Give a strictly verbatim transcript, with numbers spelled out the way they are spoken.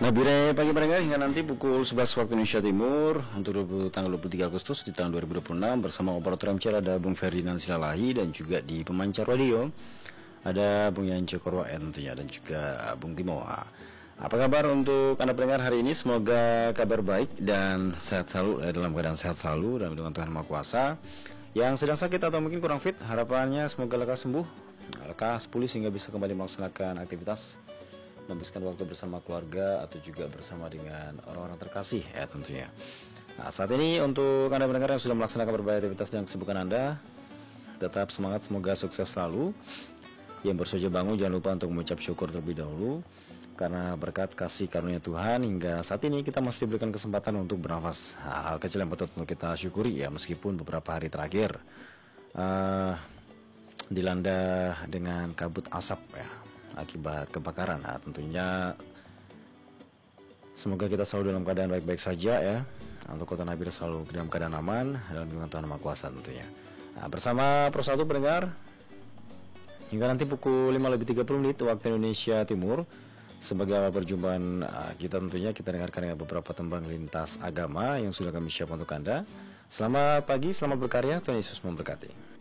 Nah, Bire pagi pendengar hingga nanti pukul sebelas waktu Indonesia Timur untuk dua puluh, tanggal dua puluh tiga Agustus di tahun dua ribu dua puluh enam bersama operator M C ada Bung Ferdinand Silalahi dan juga di pemancar radio ada Bung Yance Korwa tentunya dan juga Bung Timo. Apa kabar untuk Anda pendengar hari ini? Semoga kabar baik dan sehat selalu, eh, dalam keadaan sehat selalu dan dengan Tuhan Maha Kuasa. Yang sedang sakit atau mungkin kurang fit, harapannya semoga lekas sembuh, lekas pulih sehingga bisa kembali melaksanakan aktivitas, menghabiskan waktu bersama keluarga atau juga bersama dengan orang-orang terkasih ya tentunya. Nah, saat ini untuk Anda pendengar yang sudah melaksanakan berbagai aktivitas dan kesibukan Anda, tetap semangat, semoga sukses selalu. Yang baru saja bangun jangan lupa untuk mengucap syukur terlebih dahulu, karena berkat kasih karunia Tuhan hingga saat ini kita masih diberikan kesempatan untuk bernafas. Hal kecil yang patut untuk kita syukuri ya, meskipun beberapa hari terakhir uh, dilanda dengan kabut asap ya akibat kebakaran. Nah, tentunya semoga kita selalu dalam keadaan baik-baik saja ya. Untuk Kota Nabil selalu dalam keadaan aman dalam lindungan Tuhan Maha Kuasa tentunya. Nah, bersama Persatu pendengar hingga nanti pukul lima lebih tiga puluh menit waktu Indonesia Timur. Sebagai awal perjumpaan uh, kita tentunya kita dengarkan dengan beberapa tembang lintas agama yang sudah kami siapkan untuk Anda. Selamat pagi, selamat berkarya, Tuhan Yesus memberkati.